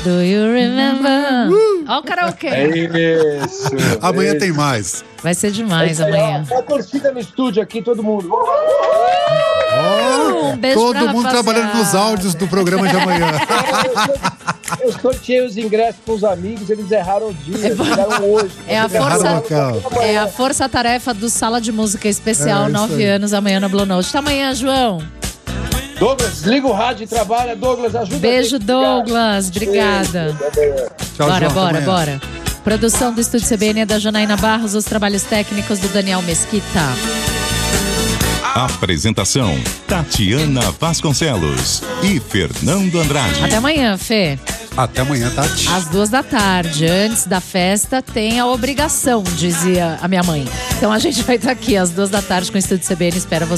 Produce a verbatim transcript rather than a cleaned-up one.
Do you remember? Ó o karaokê. É isso. Amanhã é tem isso. mais. Vai ser demais É isso aí, amanhã. ó, a torcida no estúdio aqui, todo mundo. Oh, Um beijo todo pra mundo rapaziada. trabalhando nos áudios do programa de amanhã. Eu sorteei os ingressos com os amigos, eles erraram o dia, eles erraram hoje. É a Eles erraram força, o local. é a força-tarefa do Sala de Música Especial, É, isso nove aí. anos, amanhã no Blue Note. Até amanhã, João. Douglas, liga o rádio e trabalha. Douglas, ajuda Beijo, a gente. Douglas. Obrigada. Tchau, Bora, João, até bora, amanhã. bora. Produção do Estúdio C B N é da Janaína Barros, os trabalhos técnicos do Daniel Mesquita. Apresentação: Tatiana Vasconcelos e Fernando Andrade. Até amanhã, Fê. Até amanhã, Tati. Às duas da tarde, antes da festa, tem a obrigação, dizia a minha mãe. Então a gente vai estar aqui às duas da tarde com o Estúdio C B N. Espera você.